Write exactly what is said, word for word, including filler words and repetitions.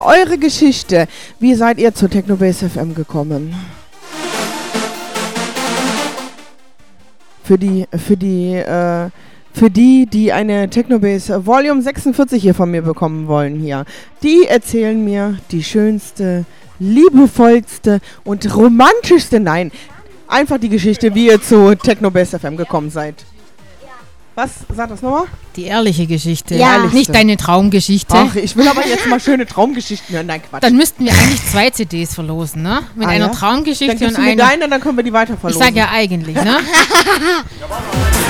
Eure Geschichte. Wie seid ihr zu Technobase F M gekommen? Für die, für die, äh, für die, die eine Technobase Volume sechsundvierzig hier von mir bekommen wollen hier, die erzählen mir die schönste, liebevollste und romantischste, nein, einfach die Geschichte, wie ihr zu Technobase F M gekommen seid. Was? Sag das nochmal? Die ehrliche Geschichte, Ja. Ehrlichste. Nicht deine Traumgeschichte. Ach, ich will aber jetzt mal schöne Traumgeschichten hören. Nein, Quatsch. Dann müssten wir eigentlich zwei C Ds verlosen, ne? Mit Ah, einer ja? Traumgeschichte Dann gibst und du mir einer... deine, dann können wir die weiter verlosen. Ich sag ja eigentlich, ne?